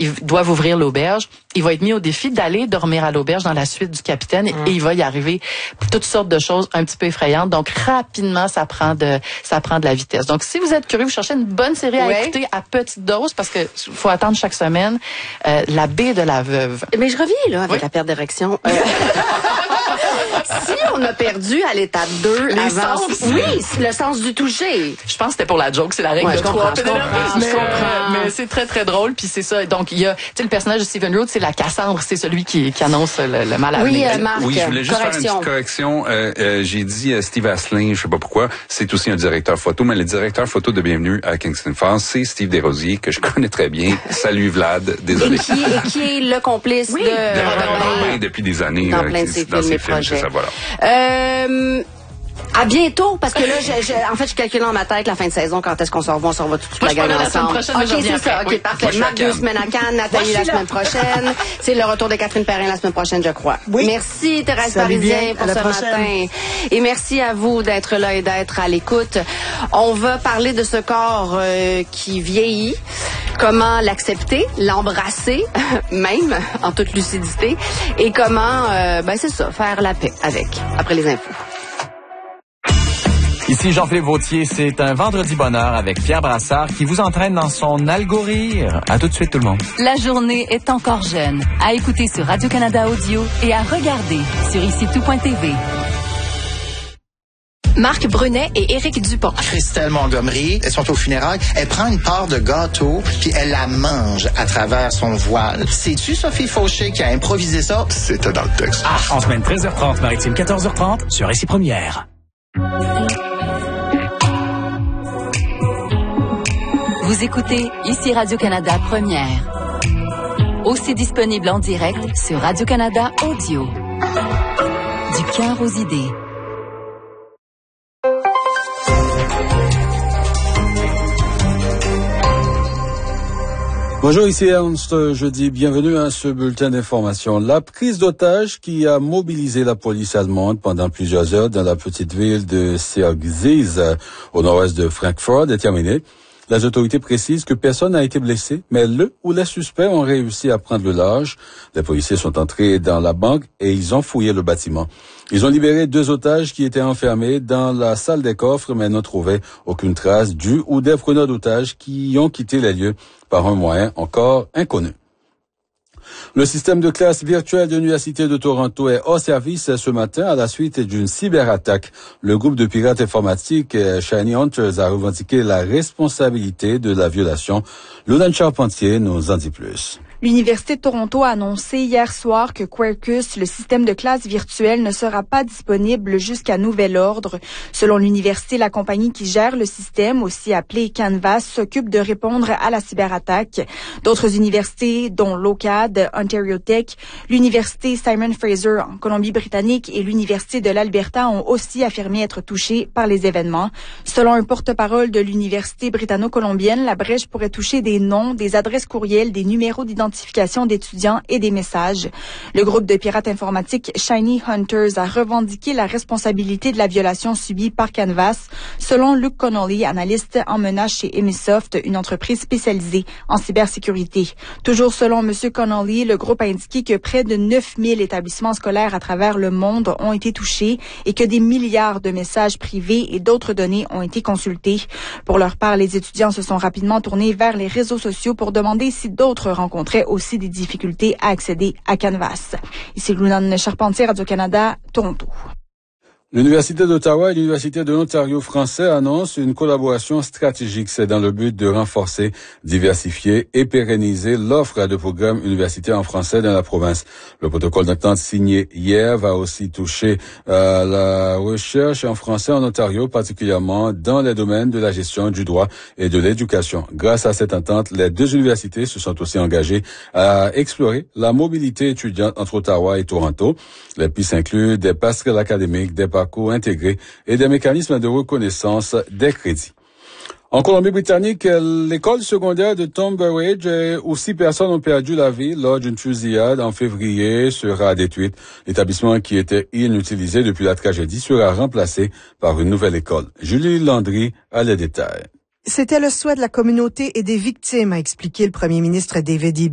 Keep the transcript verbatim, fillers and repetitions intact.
ils doivent ouvrir l'auberge. Il va être mis au défi d'aller dormir à l'auberge dans la suite du capitaine mmh. et il va y arriver toutes sortes de choses un petit peu effrayantes. Donc, rapidement, ça prend de, ça prend de la vitesse. Donc, si vous êtes curieux, vous cherchez une bonne série à oui. écouter à petite dose parce que faut attendre chaque semaine, euh, La baie de la veuve. Mais je reviens, là, avec oui. la perte d'érection. Euh... Si on a perdu à l'étape deux les avant... sens. Oui, le sens du toucher. Je pense que c'était pour la joke, c'est la règle ouais, de trois. Je comprends, mais, je comprends. mais c'est très, très drôle. Puis c'est ça. Donc, il y a... Tu sais, le personnage de Stephen Root, c'est la Cassandre. C'est celui qui, qui annonce le, le mal à venir. Oui, euh, Marc, oui, je voulais juste correction. faire une petite correction. Euh, euh, j'ai dit euh, Steve Asselin, je sais pas pourquoi. C'est aussi un directeur photo, mais le directeur photo de Bienvenue à Kingston Falls, c'est Steve Desrosiers, que je connais très bien. Salut Vlad, désolé. Et qui, et qui est le complice oui. de... de Robin depuis des années. Dans euh, plein de ses dans films et films, projets. Ça, voilà. Euh... À bientôt, parce que là, je, je, en fait, je calcule dans ma tête la fin de saison, quand est-ce qu'on se revoit, on se revoit toute Moi, la gang ensemble. Prochaine, ok, c'est ça, ok, oui. parfait. Marc, deux semaines à Cannes, Nathalie la semaine prochaine. C'est le retour de Catherine Perrin la semaine prochaine, je crois. Oui. Merci, Thérèse Salut Parisien, bien. pour ce prochaine. matin. Et merci à vous d'être là et d'être à l'écoute. On va parler de ce corps euh, qui vieillit. Comment l'accepter, l'embrasser, même, en toute lucidité. Et comment, euh, ben c'est ça, faire la paix avec, après les infos. Ici Jean-Philippe Vautier, c'est un vendredi bonheur avec Pierre Brassard qui vous entraîne dans son algorithme. À tout de suite tout le monde. La journée est encore jeune. À écouter sur Radio-Canada Audio et à regarder sur ici tout point t v. Marc Brunet et Éric Dupont. Christelle Montgomery, elles sont aux funérailles. Elle prend une part de gâteau, puis elle la mange à travers son voile. C'est-tu Sophie Fauché qui a improvisé ça? C'était dans le texte. Ah, en semaine treize heures trente, maritime quatorze heures trente, sur Ici Première. Vous écoutez Ici Radio-Canada Première. Aussi disponible en direct sur Radio-Canada Audio. Du cœur aux idées. Bonjour, ici Ernst. Je dis bienvenue à ce bulletin d'information. La prise d'otage qui a mobilisé la police allemande pendant plusieurs heures dans la petite ville de Siergzies, au nord-ouest de Francfort, est terminée. Les autorités précisent que personne n'a été blessé, mais le ou les suspects ont réussi à prendre le large. Les policiers sont entrés dans la banque et ils ont fouillé le bâtiment. Ils ont libéré deux otages qui étaient enfermés dans la salle des coffres, mais n'ont trouvé aucune trace du ou des preneurs d'otages qui ont quitté les lieux par un moyen encore inconnu. Le système de classe virtuelle de l'Université de Toronto est hors service ce matin à la suite d'une cyberattaque. Le groupe de pirates informatiques Shiny Hunters a revendiqué la responsabilité de la violation. Loudane Charpentier nous en dit plus. L'Université de Toronto a annoncé hier soir que Quarkus, le système de classe virtuelle, ne sera pas disponible jusqu'à nouvel ordre. Selon l'université, la compagnie qui gère le système, aussi appelée Canvas, s'occupe de répondre à la cyberattaque. D'autres universités, dont l'OCAD, Ontario Tech, l'Université Simon Fraser en Colombie-Britannique et l'Université de l'Alberta ont aussi affirmé être touchées par les événements. Selon un porte-parole de l'Université britanno-colombienne, la brèche pourrait toucher des noms, des adresses courriels, des numéros d'identification d'étudiants et des messages. Le groupe de pirates informatiques Shiny Hunters a revendiqué la responsabilité de la violation subie par Canvas, selon Luke Connolly, analyste en menaces chez Emisoft, une entreprise spécialisée en cybersécurité. Toujours selon M. Connolly, le groupe a indiqué que près de neuf mille établissements scolaires à travers le monde ont été touchés et que des milliards de messages privés et d'autres données ont été consultés. Pour leur part, les étudiants se sont rapidement tournés vers les réseaux sociaux pour demander si d'autres rencontraient aussi des difficultés à accéder à Canvas. Ici Loudane Charpentier, Radio-Canada, Toronto. L'Université d'Ottawa et l'Université de l'Ontario français annoncent une collaboration stratégique. C'est dans le but de renforcer, diversifier et pérenniser l'offre de programmes universitaires en français dans la province. Le protocole d'entente signé hier va aussi toucher euh, la recherche en français en Ontario, particulièrement dans les domaines de la gestion, du droit et de l'éducation. Grâce à cette entente, les deux universités se sont aussi engagées à explorer la mobilité étudiante entre Ottawa et Toronto. Les pistes incluent des passerelles académiques, des parcours intégrés et des mécanismes de reconnaissance des crédits. En Colombie-Britannique, l'école secondaire de Tonbridge, où six personnes ont perdu la vie lors d'une fusillade en février, sera détruite. L'établissement qui était inutilisé depuis la tragédie sera remplacé par une nouvelle école. Julie Landry a les détails. C'était le souhait de la communauté et des victimes, a expliqué le premier ministre David Eby.